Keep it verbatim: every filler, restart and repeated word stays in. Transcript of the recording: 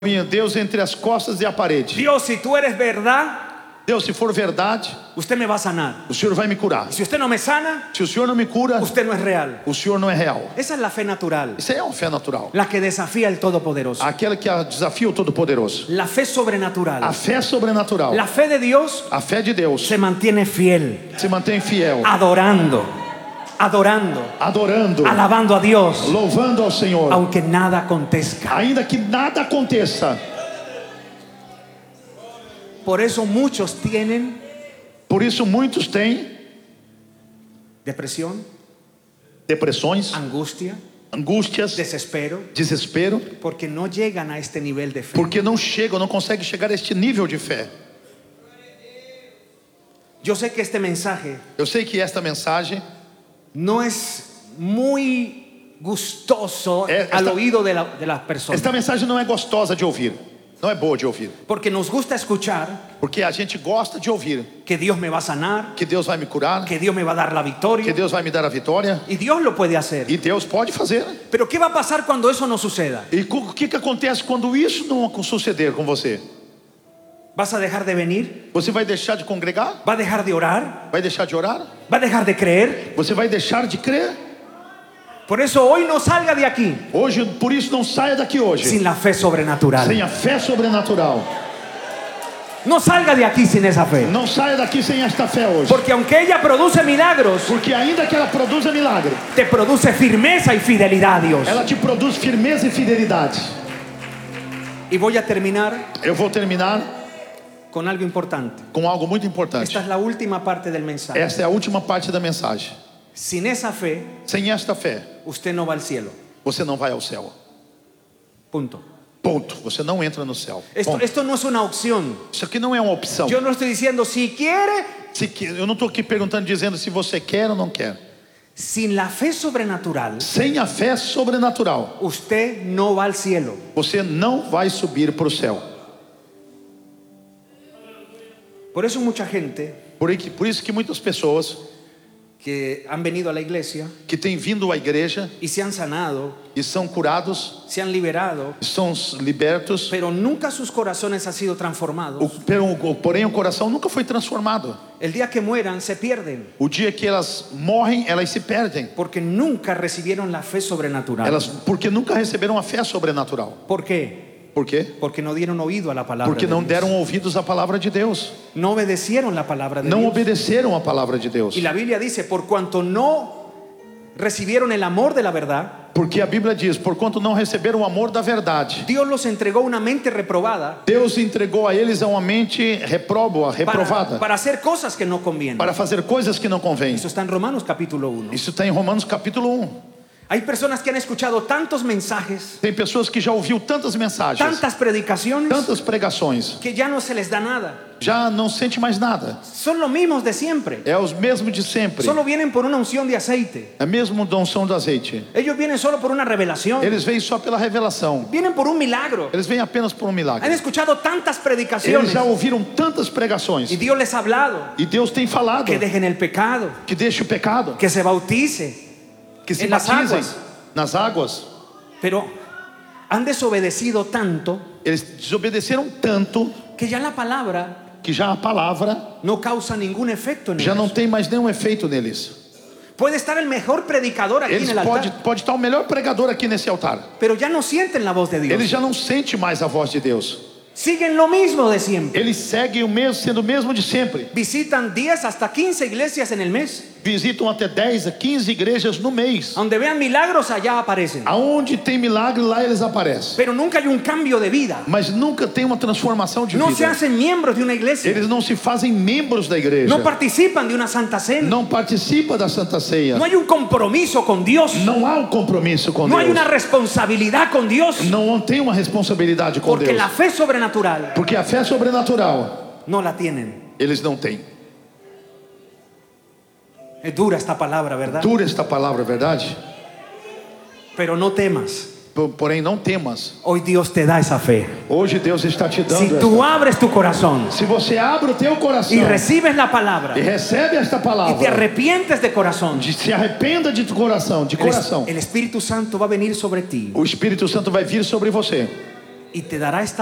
Deus entre as costas e a parede. Dios, si tú eres verdad, Deus, se for verdade, usted me va a sanar. o Senhor vai me curar. Si usted no me sana, Se o Senhor não me cura, usted no es real. o Senhor não é real. Esa es la fe natural, Isso aí é uma fé natural. la que desafía al Todopoderoso. Aquela que desafia o Todo-Poderoso. La fe sobrenatural, A fé sobrenatural. la fe de Dios A fé de Deus se mantiene fiel, se mantém fiel, adorando, adorando, adorando, alabando a Dios, louvando ao Senhor, aunque nada acontezca. ainda que nada aconteça. Por eso muchos tienen Por isso muitos têm depresión, depressões, angustia, angústias, desespero, desespero, porque no llegan a este nivel de fe. porque não chegam, não conseguem chegar a este nível de fé. Yo sé que este mensaje Eu sei que esta mensagem no es muy gustoso Eh, esta- al oído de, la- de las personas, Esta mensagem não é gostosa de ouvir, não é boa de ouvir, porque nos gusta escuchar porque a gente gosta de ouvir que Dios me va a sanar, que Deus vai me curar, que Dios me va a dar la que victoria, Deus vai me dar a vitória, y Dios lo puede hacer. e Deus pode fazer. Pero ¿qué va a pasar cuando eso no suceda? E o que que acontece quando isso não suceder com você? ¿Vas a dejar de venir? Você vai deixar de congregar? ¿Va a dejar de orar? Vai deixar de orar? ¿Va a dejar de creer? Você vai deixar de crer? Por eso hoy no salga de aquí Hoje, por isso não saia daqui hoje sin la fe sobrenatural. sem a fé sobrenatural. No salga de aquí sin esa fe. Não saia daqui sem esta fé hoje, Porque aunque ella produce milagros, porque ainda que ela produza milagre, te produce firmeza y fidelidad a Dios. ela te produz firmeza e fidelidade. Y voy a terminar Eu vou terminar con algo importante. com algo muito importante. Esta es la última parte del mensaje. Esta é a última parte da mensagem. Sin esa fe, Sem esta fé, usted no va al cielo. você não vai ao céu. Punto. Ponto. Você não entra no céu. Esto, Ponto. esto no es una opción. Isso aqui não é uma opção. Yo no estoy diciendo si quiere. Se que- Eu não estou aqui perguntando, dizendo se você quer ou não quer. Sin la fe sobrenatural, Sem a fé sobrenatural, usted no va al cielo. você não vai subir para o céu. Por eso mucha gente Por, aí que- por isso que muitas pessoas que han venido a la iglesia que têm vindo à igreja y se han sanado, e são curados, se han liberado, são libertos, pero nunca sus corazones han sido o, transformados. pero- porém o coração nunca foi transformado. El día que mueran se pierden O dia que elas morrem, elas se perdem. porque nunca recibieron la fe sobrenatural. Elas, porque nunca receberam a fé sobrenatural. ¿Por qué? Por quê? Porque no dieron oído a la palabra Porque de não Dios. deram ouvidos à palavra de Deus. No obedecieron la palabra de Não Dios. obedeceram a palavra de Deus. Y la Biblia dice, por cuanto no recibieron el amor de la verdad, Porque a Bíblia diz, porquanto não receberam o amor da verdade, Dios los entregó una mente reprobada Deus entregou a eles uma mente repróboa, para, reprovada, para hacer cosas que no convienen. para fazer coisas que não convêm. Eso está en Romanos capítulo uno. Isso está em Romanos capítulo um. Hay personas que han escuchado tantos mensajes, Tem pessoas que já ouviu tantas mensagens, tantas predicações, tantas pregações, que ya no se les da nada. já não sente mais nada. Son los mismos de siempre. É os mesmos de sempre. Solo vienen por una unción de aceite. É mesmo da unção do azeite. Ellos vienen solo por una revelación. Eles vêm só pela revelação. Vienen por un milagro. Eles vêm apenas por um Han milagre. escuchado tantas Eles predicaciones já ouviram tantas pregações. y Dios les ha hablado E Deus tem falado que dejen el pecado, que deixe o pecado, que se bautice, que se en las batizem aguas. nas águas. pero han desobedecido tanto Eles desobedeceram tanto que ya la palabra que já a palavra no causa ningún efecto en já não ellos. tem mais nenhum efeito neles. Puede estar el mejor predicador aquí Eles en el pode, altar, pode estar o melhor pregador aqui nesse altar. pero ya no sienten la voz de Dios. Eles já não sentem mais a voz de Deus. Siguen lo mismo de siempre. Eles seguem o mesmo, sendo o mesmo de sempre. Visitan diez hasta quince iglesias en el mes. Visitam até dez a quinze igrejas no mês. Donde vean milagros, allá aparecen. Aonde tem milagre, lá eles aparecem. Pero nunca hay un cambio de vida. Mas nunca tem uma transformação de No se vida. hacen miembros de una iglesia. Eles não se fazem membros da igreja. No participan de una santa cena. Não participa da Santa Ceia. No hay un compromiso con Dios. Não há um compromisso com No hay Deus. una responsabilidad con Dios. Não tem uma responsabilidade com Porque Deus. la fe sobrenatural Porque a fé sobrenatural no la tienen. eles não têm. Es dura esta palabra, ¿verdad? Dura esta palavra, verdade? Pero no temas. Por- Porém, não temas. Hoy Dios te da esa fe. Hoje Deus está te dando Si tú esta. abres tu corazón Se você abre o teu coração y recibes la palabra e recebe esta y te palavra, arrepientes de corazón, de, se arrependa de tu coração, de el, es- coração, el Espíritu Santo va a venir sobre ti o Espírito Santo vai vir sobre você y te dará esta